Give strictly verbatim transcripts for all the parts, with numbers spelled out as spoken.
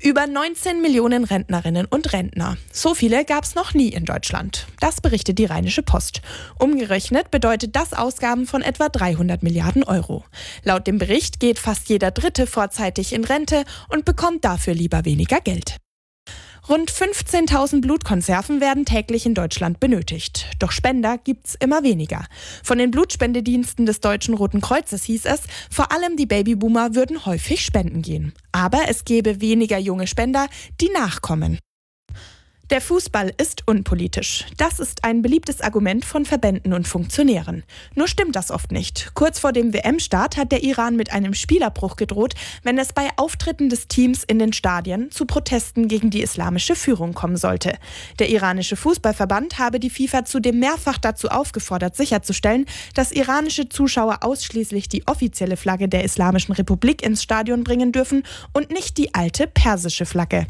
Über neunzehn Millionen Rentnerinnen und Rentner. So viele gab es noch nie in Deutschland. Das berichtet die Rheinische Post. Umgerechnet bedeutet das Ausgaben von etwa dreihundert Milliarden Euro. Laut dem Bericht geht fast jeder Dritte vorzeitig in Rente und bekommt dafür lieber weniger Geld. Rund fünfzehntausend Blutkonserven werden täglich in Deutschland benötigt. Doch Spender gibt's immer weniger. Von den Blutspendediensten des Deutschen Roten Kreuzes hieß es, vor allem die Babyboomer würden häufig spenden gehen. Aber es gäbe weniger junge Spender, die nachkommen. Der Fußball ist unpolitisch. Das ist ein beliebtes Argument von Verbänden und Funktionären. Nur stimmt das oft nicht. Kurz vor dem W M-Start hat der Iran mit einem Spielerbruch gedroht, wenn es bei Auftritten des Teams in den Stadien zu Protesten gegen die islamische Führung kommen sollte. Der iranische Fußballverband habe die FIFA zudem mehrfach dazu aufgefordert, sicherzustellen, dass iranische Zuschauer ausschließlich die offizielle Flagge der Islamischen Republik ins Stadion bringen dürfen und nicht die alte persische Flagge.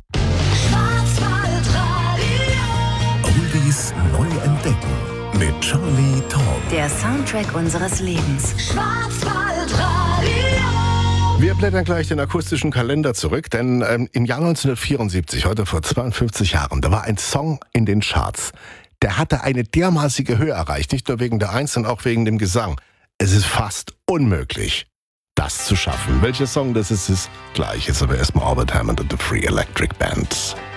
Neu entdecken mit Charlie Taumm. Der Soundtrack unseres Lebens. Schwarzwaldradio. Wir blättern gleich den akustischen Kalender zurück, denn ähm, im Jahr neunzehnhundertvierundsiebzig, heute vor zweiundfünfzig Jahren, da war ein Song in den Charts. Der hatte eine dermaßige Höhe erreicht, nicht nur wegen der Eins, sondern auch wegen dem Gesang. Es ist fast unmöglich, das zu schaffen. Welcher Song das ist, ist gleich. Jetzt aber erstmal Albert Hammond und The Free Electric Band.